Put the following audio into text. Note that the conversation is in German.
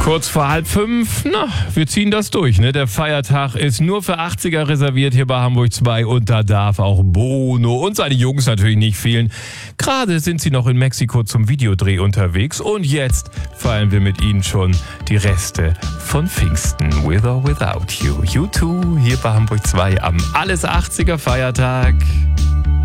Kurz vor 4:30, wir ziehen das durch. Ne? Der Feiertag ist nur für 80er reserviert hier bei Hamburg 2 und da darf auch Bono und seine Jungs natürlich nicht fehlen. Gerade sind sie noch in Mexiko zum Videodreh unterwegs und jetzt feiern wir mit ihnen schon die Reste von Pfingsten. With or Without You. U2 hier bei Hamburg 2 am Alles 80er Feiertag.